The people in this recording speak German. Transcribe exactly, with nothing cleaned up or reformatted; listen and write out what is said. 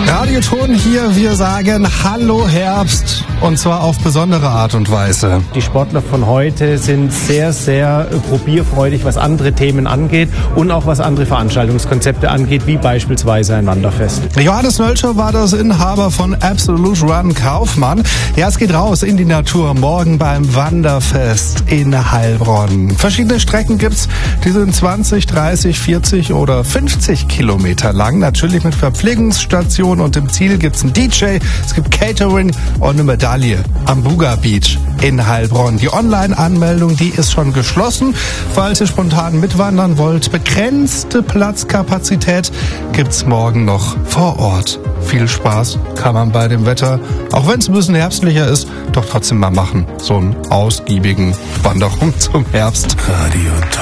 Radioton hier, wir sagen Hallo Herbst und zwar auf besondere Art und Weise. Die Sportler von heute sind sehr, sehr probierfreudig, was andere Themen angeht und auch was andere Veranstaltungskonzepte angeht, wie beispielsweise ein Wanderfest. Johannes Nölscher war das Inhaber von Absolute Run Kaufmann. Ja, es geht raus in die Natur, morgen beim Wanderfest in Heilbronn. Verschiedene Strecken gibt's, die sind zwanzig, dreißig, vierzig oder fünfzig Kilometer lang, natürlich mit Verpflegungsstationen. Und im Ziel gibt's einen D J, es gibt Catering und eine Medaille am Buga Beach in Heilbronn. Die Online-Anmeldung, die ist schon geschlossen. Falls ihr spontan mitwandern wollt, begrenzte Platzkapazität gibt's morgen noch vor Ort. Viel Spaß kann man bei dem Wetter, auch wenn es ein bisschen herbstlicher ist, doch trotzdem mal machen. So einen ausgiebigen Wanderung zum Herbst. Radioton.